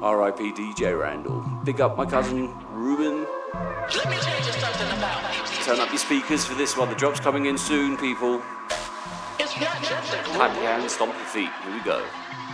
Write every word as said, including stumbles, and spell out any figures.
R I P D J Randall. Big up my cousin Ruben. Let me tell you something about music. Turn up your speakers for this one. The drop's coming in soon, people. It's not just a Clap your hands, stomp your feet. Here we go.